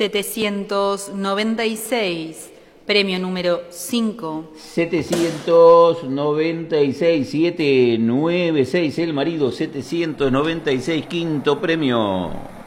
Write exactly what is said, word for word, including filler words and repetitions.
setecientos noventa y seis, premio número cinco. setecientos noventa y seis, setecientos noventa y seis, el marido, setecientos noventa y seis, quinto premio.